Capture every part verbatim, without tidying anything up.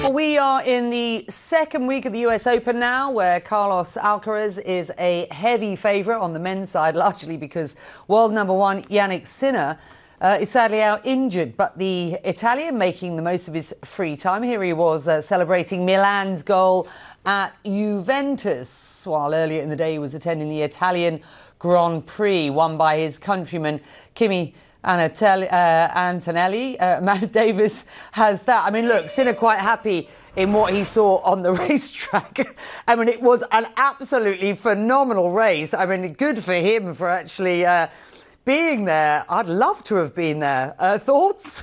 Well, we are in the second week of the U S Open now, where Carlos Alcaraz is a heavy favourite on the men's side, largely because world number one Jannik Sinner uh, is sadly out injured. But the Italian making the most of his free time. Here he was uh, celebrating Milan's goal at Juventus, while earlier in the day he was attending the Italian Grand Prix, won by his countryman Kimi Anatelli, uh, Antonelli. Uh, Matt Davis has that. I mean, look, Sinner quite happy in what he saw on the racetrack. I mean, it was an absolutely phenomenal race. I mean, good for him for actually uh, being there. I'd love to have been there. Uh, thoughts?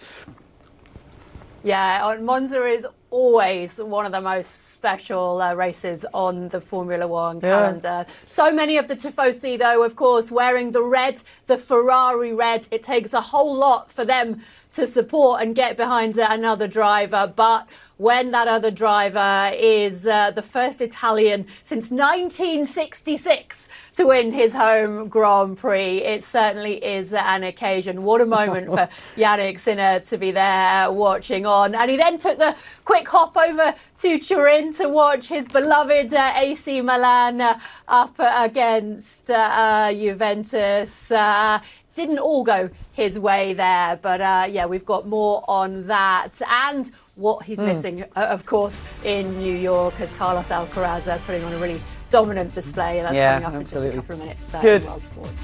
Yeah, Monza is always one of the most special uh, races on the Formula One calendar. Yeah. So many of the Tifosi, though, of course, wearing the red, the Ferrari red. It takes a whole lot for them to support and get behind uh, another driver. But when that other driver is uh, the first Italian since nineteen sixty-six to win his home Grand Prix, it certainly is an occasion. What a moment for Jannik Sinner to be there watching on. And he then took the quick hop over to Turin to watch his beloved uh, A C Milan uh, up against uh, Juventus. Uh, didn't all go his way there, but uh, yeah, we've got more on that and what he's mm. missing, uh, of course, in New York, as Carlos Alcaraz uh, putting on a really dominant display, and that's yeah, coming up absolutely. in just a couple of minutes. Uh, Good. World Sports.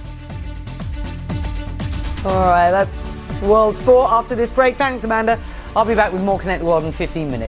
All right, that's World Sport after this break. Thanks, Amanda. I'll be back with more Connect the World in fifteen minutes.